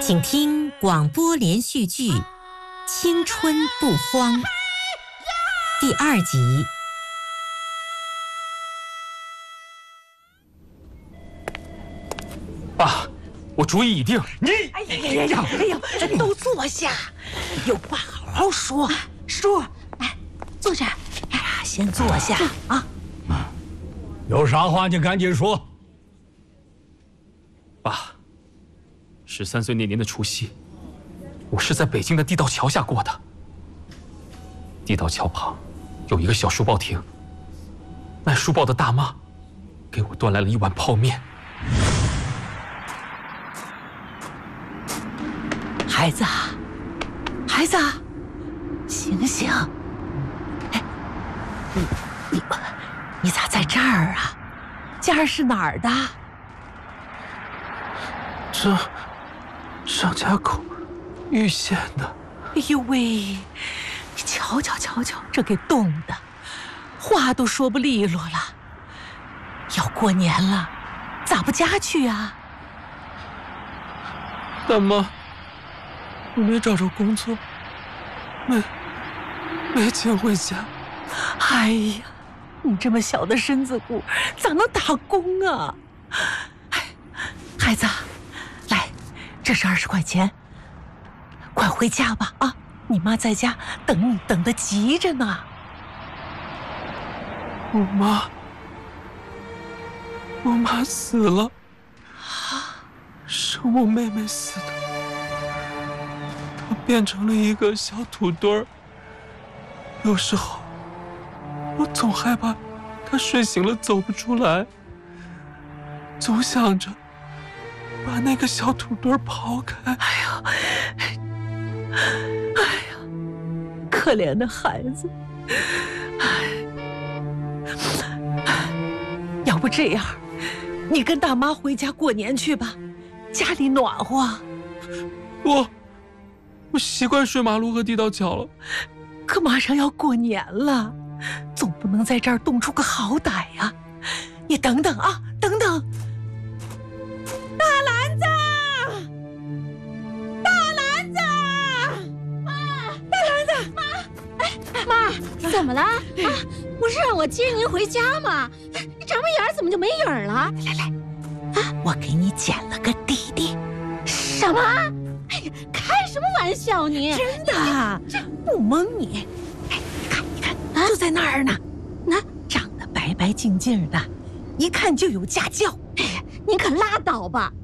请听广播连续剧《青春不慌》第2集。 爸，我主意已定。 你，哎呀，都坐下，有话好好说。叔，哎，坐这儿。哎呀，先坐下啊。 有啥话你赶紧说。 爸，13岁那年的除夕，我是在北京的地道桥下过的。地道桥旁有一个小书报亭，卖书报的大妈给我端来了一碗泡面。 孩子，孩子，醒醒！哎，你咋在这儿啊？家是哪儿的？ 这张家口玉县的。 哎呦喂，你瞧，这给冻的，话都说不利落了。要过年了，咋不家去啊？ 大妈，我没找着工作，没钱回家。 哎呀，你这么小的身子骨，咋能打工啊？哎，孩子，来，这是20块钱，快回家吧啊！你妈在家等你，等得急着呢。 我妈死了，是我妹妹死的。她变成了一个小土堆儿。有时候，我总害怕她睡醒了走不出来，总想着把那个小土堆儿刨开。 哎呀，可怜的孩子。要不这样，你跟大妈回家过年去吧，家里暖和。 我习惯睡马路和地道桥了。 可马上要过年了，总不能在这儿冻出个好歹呀！你等等啊，等等！大篮子， 妈，怎么了？啊，不是让我接您回家吗？你眨巴眼儿怎么就没影儿了？ 来，我给你捡了个弟弟。 什么？哎呀，开什么玩笑你？ 真的，不蒙你。哎，你看，就在那儿呢。长得白白净净的，一看就有家教。 哎呀，您可拉倒吧！